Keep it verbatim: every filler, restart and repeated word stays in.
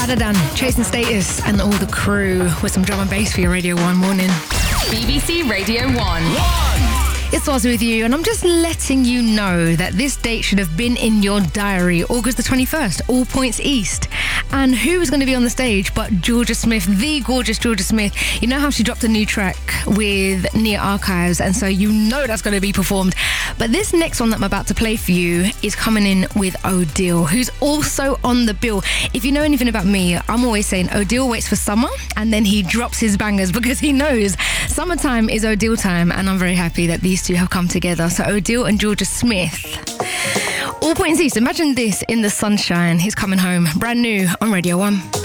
Adadan, Chasing Status, and all the crew with some drum and bass for your Radio one morning. B B C Radio one. It's Ozzy with you, and I'm just letting you know that this date should have been in your diary. August the twenty-first, All Points East. And who is going to be on the stage but Georgia Smith, the gorgeous Georgia Smith. You know how she dropped a new track with Nia Archives, and so you know that's going to be performed. But this next one that I'm about to play for you is coming in with Odile, who's also on the bill. If you know anything about me, I'm always saying Odile waits for summer and then he drops his bangers because he knows summertime is Odile time, and I'm very happy that these two have come together. So Odile and Georgia Smith. All Points East. Imagine this in the sunshine. He's coming home. Brand new on Radio one.